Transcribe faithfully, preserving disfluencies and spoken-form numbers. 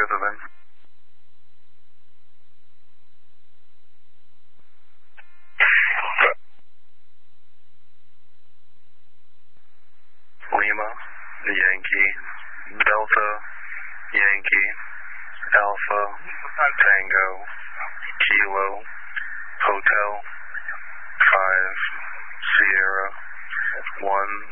other then. Lima, Yankee, Delta, Yankee, Alpha, Tango, Kilo, Hotel, five, Sierra, one,